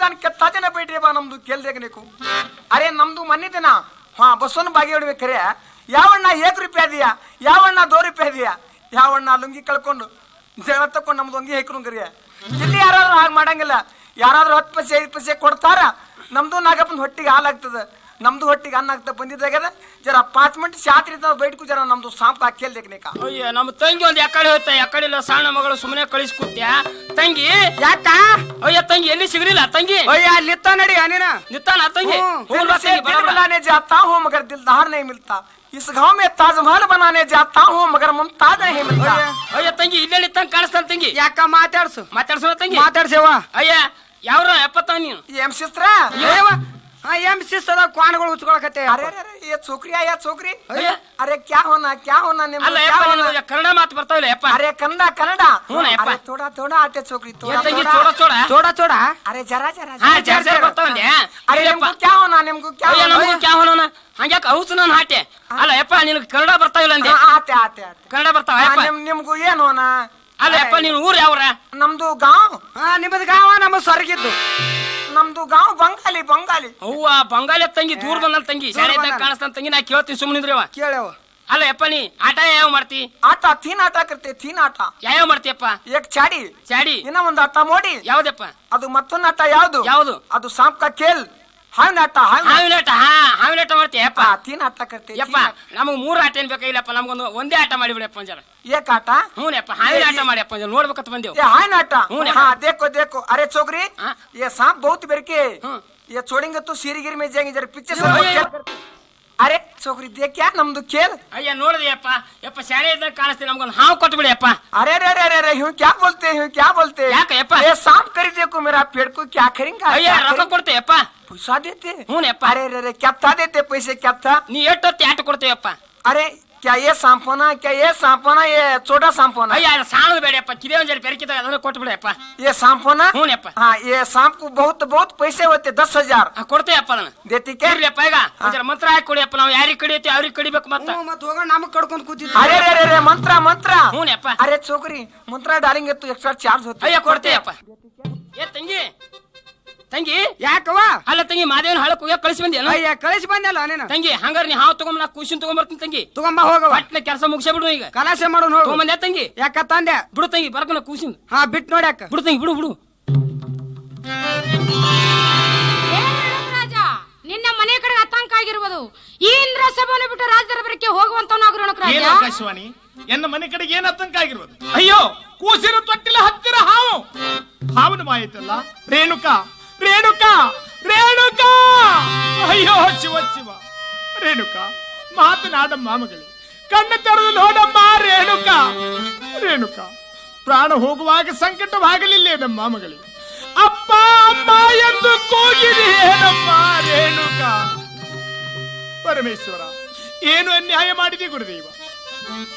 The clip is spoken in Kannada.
दुकान कितना जन बैठे बा नम्दू खेल देखने को अरे नम्दू मन्नी देना हाँ बसोन बागी ಹೊಡಿವೆ ಖರೆ ಯಾವಣ್ಣ 1 ರೂಪಾಯಿ ದಿಯಾ ಯಾವಣ್ಣ 2 ರೂಪಾಯಿ ದಿಯಾ ಯಾವಣ್ಣ ಲುಂಗಿ ಕಳ್ಕೊಂಡು ಜಗಳ ತಕೊಂಡು ನಮ್ದು ಅಂಗಿ ಹೇಕ್ರು ಕರಿಯ ಇಲ್ಲಿ ಯಾರಾದ್ರೂ ಹಾಗೆ ಮಾಡಂಗಿಲ್ಲ ಯಾರಾದ್ರೂ 10 ಪೈಸೆ 5 ಪೈಸೆ ಕೊಡ್ತಾರ ನಮ್ದು ನಾಗಪ್ಪನ ಹೊಟ್ಟಿಗೆ ಹಾಲಾಗ್ತದೆ ನಮ್ದು ಹೊಟ್ಟಿಗೆ ಅನ್ನ ಆಗ್ತಾ ಬಂದಿದ್ದಾಗದ ಜರ 5 ಮಿನಿಟ್ ಶಾತ್ರಿ ಬೈಟ್ಕು ಜರ ನಮ್ದು ಸಾಂಪ್ ಹಾಕಿ ದೇಖನೇಕ ಅಯ್ಯ ನಮ್ಮ ತಂಗಿ ಒಂದ್ ಯಾಕಡೆ ಹೋಯ್ತಾ ಯಾಕಡೆ ಇಲ್ಲ ಸಣ್ಣ ಮಗಳು ಸುಮ್ಮನೆ ಕಳಿಸ್ಕೊಟ್ಯಾ ತಂಗಿ ಯಾಕ ಅಯ್ಯ ತಂಗಿ ಎಲ್ಲಿ ಸಿಗಲಿಲ್ಲ ತಂಗಿ ಅಯ್ಯ ನಿತ್ತ ನಡಿ ಅನೇನ नित्ताना तंगी दिल बनाने जाता हूँ मगर दिलदार नहीं मिलता इस गांव में ताजमहल बनाने जाता हूँ मगर मुमताज नहीं मिलता अಯ್ಯ ತಂಗಿ ಇಲ್ಲೇ ನಿಂತ ಕಾಣಿಸ್ತಾನ ತಂಗಿ ಯಾಕ ಮಾತಾಡ್ಸೋ ತಂಗಿ ಮಾತಾಡ್ಸೇವ ಅಯ್ಯ ಯಾವ್ರ ಎಪ್ಪತ್ತ ನೀನು एम सिस्टर हाँ एम सिस्टर क्वानಗಳು ಉಚ್ಕೊಳ್ಳಕತ್ತೆ अरे अरे ये छोकरी या छोकरी अरे क्या होना ಅಲ್ಲ ಯಪ್ಪ ಕನ್ನಡ ಮಾತು ಬರ್ತಾವಿಲ್ಲ ಯಪ್ಪ अरे कन्नಡ अरे थोड़ा थोड़ा आते छोकरी थोड़ा ತಂಗಿ ಚೋಡ अरे जरा जरा हाँ जरा ಬರ್ತಾವಂದೆ अरे निम्को क्या होना ನಮಗೂ क्या होना ಹಂಗ್ಯಾಕ ಔಸು ನಾನು ಹಾಟೆ ಅಲ್ಲ ಯಪ್ಪ ನಿನಗೆ ಕನ್ನಡ ಬರ್ತಾವಿಲ್ಲ ಅಂದೆ ಆತೆ ಕನ್ನಡ ಬರ್ತಾವ ಯಪ್ಪ ನಿಮ್ಗೂ ಏನು ಹೋನ ಅಲ್ಲ ಯಪ್ಪ ನೀನು ಊರು ಯಾವ್ರ ನಮ್ದು ಗಾಂವ್ ನಿಮ್ಮದು ಗಾಂವ ನಮ್ಮ ಸ್ವರ್ಗಿದ್ದು ನಮ್ದು ಗಾಂವ್ ಬಂಗಾಲಿ ಅವ್ವ ಬಂಗಾಲಿ ತಂಗಿ ದೂರ ಬಂದಲ್ ತಂಗಿ ಶಾಲೆ ಇದ್ದಾಗ ಕಾಣಿಸ್ತಾನ ತಂಗಿ ನಾ ಕೇಳ್ತೀನಿ ಸುಮ್ಮನಿದ್ರವ ಕೇಳವ ಅಲ್ಲ ಯಪ್ಪ ನೀ ಆಟ ಯಾವ ಮಾಡ್ತಿ ಆಟ ತೀನ್ ಆಟ ಕರ್ತೆ ತೀನ್ ಆಟ ಯಾವ ಮಾಡ್ತೀಯಪ್ಪ ಏಕ್ ಚಾಡಿ ಇನ್ನ ಒಂದು ಆಟ ಮೋಡಿ ಯಾವ್ದಪ್ಪ ಅದು ಮತ್ತೊಂದು ಆಟ ಯಾವ್ದು ಅದು ಸಾಂಪ್ ಕಾ ಖೇಲ್ ಹಾವಿನಾಟ ಮಾಡ್ತೀಯಪ್ಪ ತೀನ್ ಆಟ ಕರ್ತೆ ಯಪ್ಪ ನಮಗ್ 3 ಆಟ ಏನ್ ಬೇಕಾಗಿಲ್ಲಪ್ಪ ನಮ್ಗೊಂದು ಒಂದೇ ಆಟ ಮಾಡಿಬಿಡಪ್ಪ ಜರ ಏಕ್ ಆಟ ಹ್ಞೂನಪ್ಪ ಹಾವಿನ ಆಟ ಮಾಡಿಯಪ್ಪ ನೋಡ್ಬೇಕಂತ ಬಂದೇವು हाइन आटा हाँ देखो अरे छोकरी ये सांप बहुत बेरके ये छोड़ेंगे तो सीरी गिरी में जाएंगे जरा पीछे से अरे छोकरी देख क्या नम्दु खेल अಯ್ಯ ನೋಡಿದೆಯಪ್ಪ ಯಪ್ಪ ಶಾಲೆ ಇದ್ದಾಗ ಕಾಣಿಸ್ತೀನಿ ನಮ್ಗೊಂದು ಹಾವು ಕೊಟ್ಬಿಡಿಯಪ್ಪ अरे यूं क्या बोलते ಯಾಕೆ ಯಪ್ಪ ये सांप खरीद देखो मेरा पेड़ को क्या खरीदेंगे ಅಯ್ಯ ರೊಕ್ಕ ಕೊಡ್ತೀಯಪ್ಪ पैसा देते ಹ್ಞೂನಪ್ಪ अरे क्या था देते पैसे क्या था ನೀ ಎಷ್ಟೊತ್ತಿ ಆಟ ಕೊಡ್ತೀಯಪ್ಪ अरे क्या ये सांप होना ये छोटा सांप होना ಅಯ್ಯ ಅದು ಸಾಣದು ಬೇಡಪ್ಪ ಕಿದೆ ಒಂದ್ ಜರ ಬೆರಕಿದಾಗ ಅದನ್ನ ಕೊಟ್ಬಿಡಪ್ಪ ये सांप होना ಹ್ಞೂನಪ್ಪ हाँ ये सांप को बहुत पैसे होते 10,000 ಕೊಡ್ತೀಯಪ್ಪ ಅದನ್ನ देती क्या ಇರ್ಲಿಯಪ್ಪ ಈಗ ಜರ ಮಂತ್ರ ಹಾಕಿ ಕೊಡಿಯಪ್ಪ ನಾವು ಯಾರಿಗೆ ಕಡಿಯತ್ತೀವಿ ಅವ್ರಿಗೆ ಕಡಿಬೇಕು ಮತ್ತೆ होगा नाम कड़कों अरे मंत्र ಹ್ಞೂನಪ್ಪ अरे छोकरी मंत्र डालेंगे तो एक्स्ट्रा चार्ज होता ಅಯ್ಯ ಕೊಡ್ತೀಯಪ್ಪ ಏ ತಂಗಿ ಯಾಕವ ಅಲ್ಲ ತಂಗಿ ಮಾದೇವನ ಹಾಳಕ್ ಹೋಗ್ಯಾಕ ಕಳಿಸಿ ಬಂದೇನು ಅಯ್ಯ ಕಳಿಸಿ ಬಂದಲ್ಲ ನೀನು ತಂಗಿ ಹಂಗಾರ ನೀ ಹಾವು ತಗೊಂಡ್ ನಾ ಕೂಸಿನ ತಗೊಂಡ್ಬರ್ತೀನಿ ತಂಗಿ ತಗೊಂಬ ಹೋಗವ ಒಟ್ನ ಕೆಲಸ ಮುಗಿಸೇ ಬಿಡು ಈಗ ಕಲಾಸೆ ಮಾಡು ನೋಡು ತಗೊಂಬಂದೆ ತಂಗಿ ಯಾಕ ತಂದೆ ಬಿಡು ತಂಗಿ ಬರ್ಕನ ಕೂಸಿನ ಹಾ ಬಿಟ್ಟು ನೋಡಿ ಯಾಕ ಬಿಡು ತಂಗಿ ಬಿಡು ರಾಜ ನಿನ್ನ ಮನೆ ಕಡೆ ಆತಂಕ ಆಗಿರುವುದು ಈ ಇಂದ್ರ ಸಭೆಯನ್ನು ಬಿಟ್ಟು ರಾಜದರಬರಕ್ಕೆ ಹೋಗುವಂತವನಾಗಿರೋಣ ಎನ್ನ ಮನೆ ಕಡೆಗೆ ಏನ್ ಆತಂಕ ಆಗಿರುವುದು ಅಯ್ಯೋ ಕೂಸಿನ ತೊಟ್ಟಿಲ ಹತ್ತಿರ ಹಾವನ ಮಾಯಿತಲ್ಲ ರೇಣುಕಾ ಅಯ್ಯೋ ಶಿವ ರೇಣುಕಾ ಮಾತನಾಡಮ್ಮ ಮಗಳೇ ಕಣ್ಣು ತೆರೆದು ನೋಡಮ್ಮ ರೇಣುಕಾ ಪ್ರಾಣ ಹೋಗುವಾಗ ಸಂಕಟವಾಗಲಿಲ್ಲೇನಮ್ಮ ಮಗಳೇ ಅಪ್ಪ ಅಮ್ಮ ಎಂದು ಕೂಗಿದೆಯೇನಮ್ಮ ರೇಣುಕಾ ಪರಮೇಶ್ವರ ಏನು ಅನ್ಯಾಯ ಮಾಡಿದೆ ಗುರುದೇವ